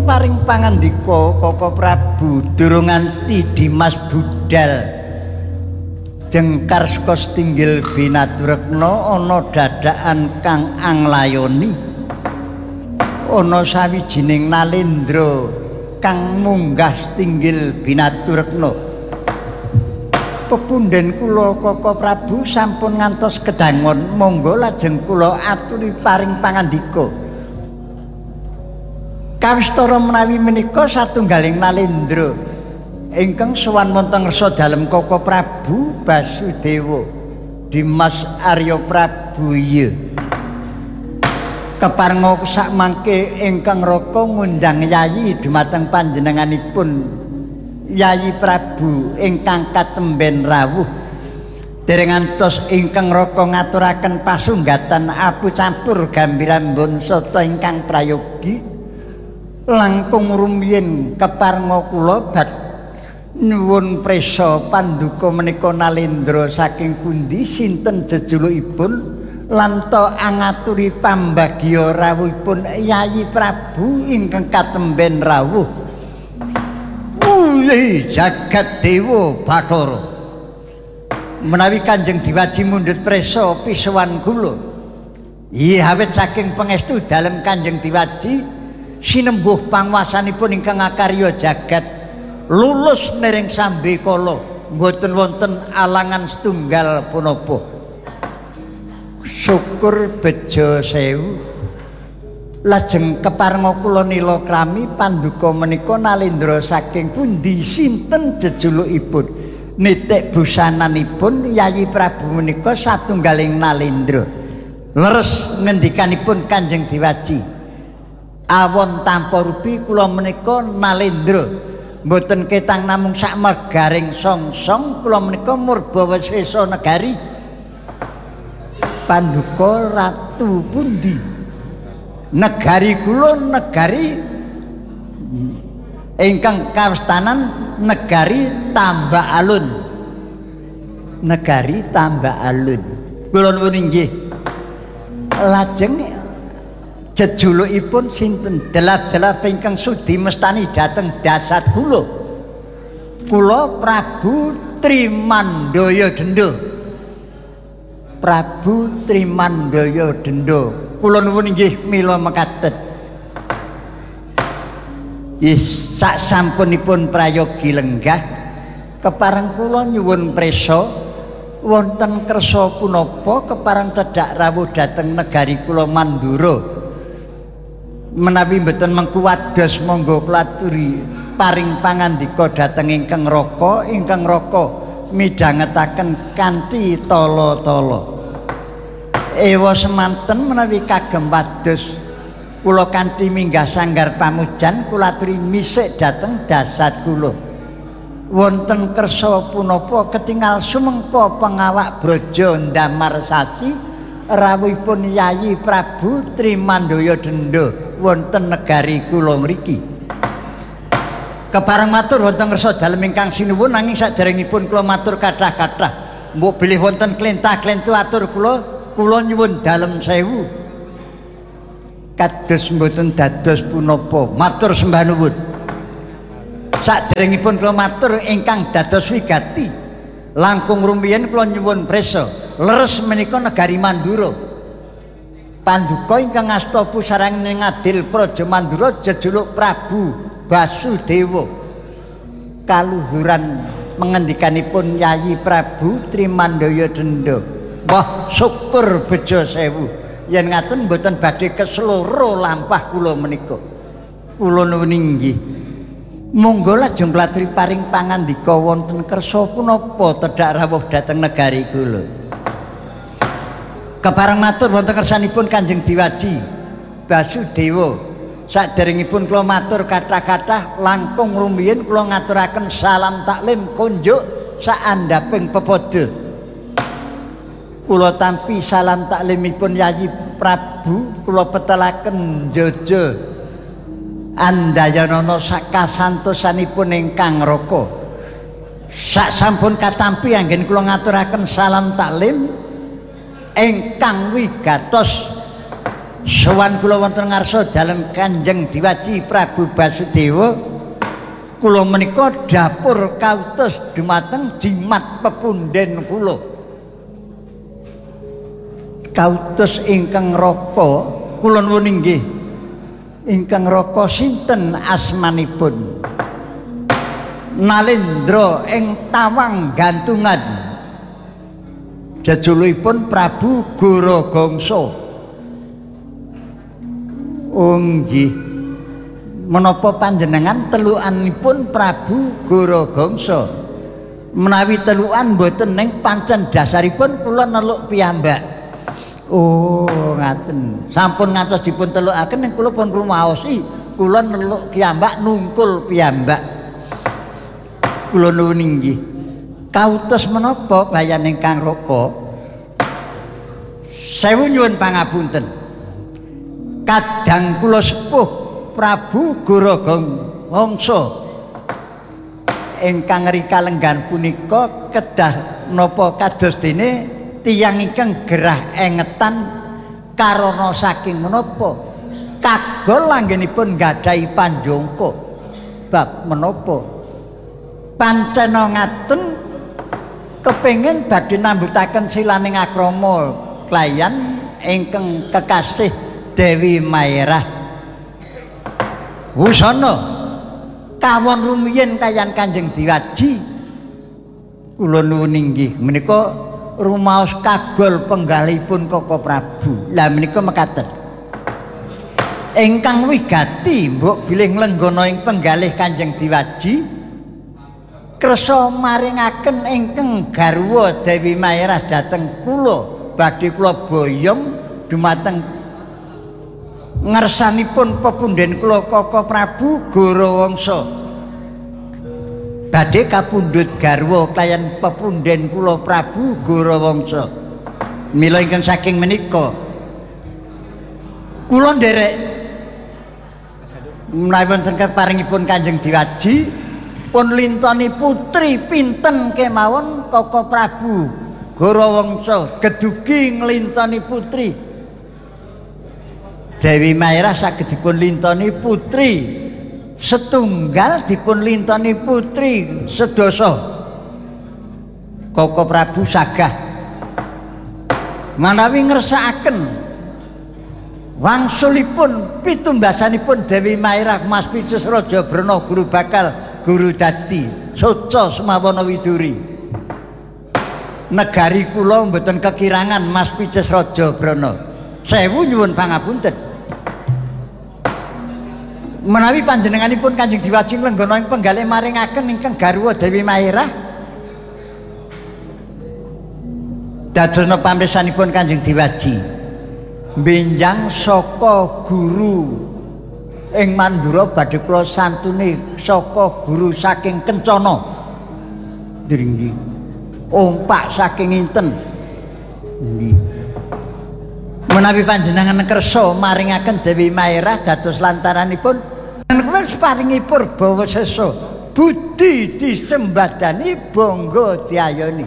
paring pangandika Koko Prabu durung nganti Dimas budal jengkar saka Stinggil Binaturekna ana dadakan kang anglayoni ana sawijining nalendra kang munggah Stinggil Binaturekna pepunden kula Koko Prabu sampun ngantos kedangon monggo lajeng kula aturi paring pangandika kawistara menawi menika satunggaling nalendra ingkang sowan wonten ngarsa dalem Koko Prabu Basudewa Dimas Arya Prabu iya keparenga sak mangke ingkang raka ngundang yayi dumateng panjenenganipun Yayi Prabu ingkang katemben rawuh dereng ngantos ingkang raka ngaturaken pasunggatan apu campur gambirambon sata ingkang prayogi langkung rumiyin keparenga kula badhe nyuwun prisa panduka menika nalendra saking pundi sinten jejulukipun lan ta angaturi pambagya rawuhipun Yayi Prabu ingkang katemben rawuh Uli jagat dewa Bathara menawi Kanjeng Diwaji mundhut prisa pisuwan kula iya awit saking pangestu dalem Kanjeng Diwaji sinembuh panguwasanipun ingkang akarya jagat lulus nering sambe kala mboten wonten alangan setunggal punapa syukur bejo sewu lajeng keparenga kula nila krami panduka menika nalendra saking pundi sinten jejulukipun nitik busananipun Yayi Prabu menika satunggaling nalendra leres ngendikanipun Kanjeng Diwaji awon tanpa rupi kula menika nalendra mboten ketang namung sak megaring songsong kula menika Murbawasesa negari panduka ratu pundi negari kula negari ingkang kawestanan negari Tambak Alun negari Tambak Alun kula nuwun inggih lajeng jejulukipun sinten delap-delap ingkang sudi mestani dhateng dasat kula Prabu Trimandaya Denda Prabu Trimandaya Denda kula nuwun inggih mila mekaten sak sampunipun prayogi lenggah kepareng kula nyuwun prisa wonten kersa punapa kepareng tedhak rawuh dhateng negari kula Mandura menawi mboten mengku wados monggo kula aturi paring pangandika dhateng ingkang raka midhangetaken kanthi tala-tala ewa semanten menawi kagem wados kula kanthi minggah sanggar pamujan kula aturi misik dhateng dasat kula wonten kersa punapa ketingal sumengko pengawak braja ndamar sasi rawuhipun Yayi Prabu Trimandaya Denda wonten negari kula mriki kepareng matur wonten ngarsa dalem ingkang sinuwun nanging saderengipun kula matur kathah-kathah mbok bilih wonten klentah-klentu atur kula nyuwun dalem sewu kados mboten dados punapa matur sembah nuwun saderengipun kula matur ingkang dados wigati langkung rumiyin kula nyuwun prisa leres menika negari Mandura panduka ingkang asta pusarang ning Adil Praja Mandura jejuluk Prabu Basudewa kaluhuran mengendikanipun Yayi Prabu Trimandaya Denda wah syukur bejo sewu yen ngaten mboten badhe kesloro lampah kula menika kula nuwun inggih monggo lajeng klatri paring pangandika wonten kersa punapa tedhak rawuh dhateng negari kula kepareng matur wonten kersanipun Kanjeng Diwaji Basudewa saderengipun kula matur kathah-kathah langkung rumiyin kula ngaturaken salam taklim kunjuk saandhaping pepodo kula tampi salam taklimipun Yayi Prabu kula petelaken jojo andayanana sakasantosanipun ingkang raka sak sampun katampi anggen kula ngaturaken salam taklim ingkang wigatos Sowan kula wonten ngarsa dalem Kanjeng Diwaji Prabu Basudewa. Kula menika dapur kautus dumateng jimat pepunden kula. Kautus ingkang raka kula nuwun inggih. Ingkang raka sinten asmanipun? Nalendra ing tawang gantungan. Jejulukipun Prabu Gorogongso. Oh nggih. Menapa panjenengan telukanipun Prabu Gorogongso? Menawi telukan mboten ning pancen dasaripun kula neluk piyambak. Oh ngaten. Sampun ngantos dipun telukaken ning kula pun rumaosi kula neluk piyambak nungkul piyambak. Kula nuwun inggih. Kautus menapa bayan ingkang raka? Sewu nyuwun pangapunten. Kadang kula sepuh Prabu Gorogongso ingkang rika lenggan punika kedah napa kados dene tiyang ingkang gerah engetan karana saking menapa kagol anggenipun gadhahi panjangka bab menapa pancena ngaten kepengin badhe nambutaken silaning akrama klayan ingkang kekasih Dewi Maerah. Wusana kawon rumiyin kayan Kanjeng Diwaji kula nuwun inggih menika rumaos kagol penggalipun Koko Prabu. Lah menika mekaten. Ingkang wigati mbok bilih nglenggana ing penggalih Kanjeng Diwaji kersa maringaken ingkang garwa Dewi Maerah dhateng kula badhe kula boyong dumateng ngersanipun pepunden kula Koko Prabu Gorowongso badhe kapundhut garwa klayan pepunden kula Prabu Gorowongso. Mila ingkang saking menika kula nderek menawi wonten keparingipun Kanjeng Diwaji pun lintoni putri pinten kemawon Koko Prabu Gorowongso gedugi nglintoni putri Dewi Maerah saged dipun lintoni putri setunggal dipun lintoni putri sedasa. Koko Prabu sagah manawi ngersakaken wangsulipun pitumbasanipun Dewi Maerah Mas Pices Raja Brana guru bakal guru dadi soca semawana widuri. Negari kula mboten kekirangan Mas Pices Raja Brana. Sewu nyuwun pangapunten. Menawi panjenenganipun Kanjeng Diwaji nglenggana ing penggalih maringaken ingkang garwa Dewi Maerah dadosna pamrisanipun Kanjeng Diwaji benjang saka guru ing Mandura badhe kula santuni saka guru saking Kencana dringgi ompak saking inten nggih. Menawi panjenengan kersa maringaken Dewi Maerah dados lantaranipun kula paringi purba sesa budi disembadani bangga diayoni.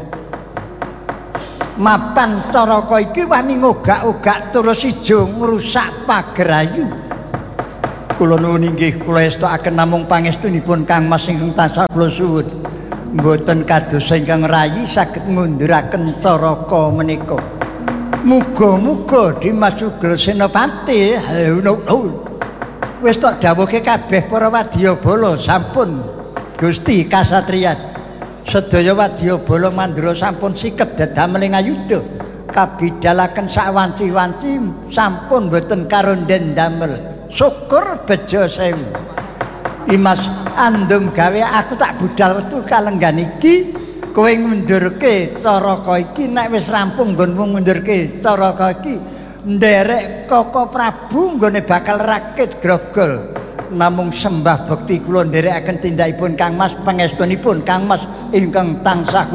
Mapan caraka iki wani ngogak-ogak terus ijo ngrusak pagerayu. Kula nuwun inggih kula estokaken namung pangestunipun Kang Mas ingkang tansah kula suwun. Mboten kados ingkang rayi saged ngunduraken caraka menika. Muga-muga Dimas Sugro Senopati wis tok dawuhke kabeh para wadyabala sampun Gusti kasatriyan sedaya wadyabala Mandura sampun sikep dameling ayuda kabidalaken sawanci-wanci sampun boten karonden damel syukur bejo sewu. Dimas andum gawe aku tak budal wektu kalenggan iki kowe ngundurke caraka iki nek wis rampung nggonmu ngundurke caraka iki nderek Koko Prabu nggone bakal rakit grogol. Namung sembah bekti kula nderekaken tindakipun Kang Mas pangestunipun Kang Mas ingkang tansah